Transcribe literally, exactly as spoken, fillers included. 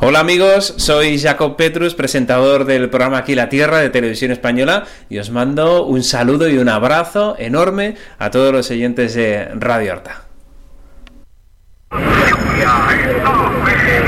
Hola amigos, soy Jacob Petrus, presentador del programa Aquí la Tierra de Televisión Española, y os mando un saludo y un abrazo enorme a todos los oyentes de Radio Horta.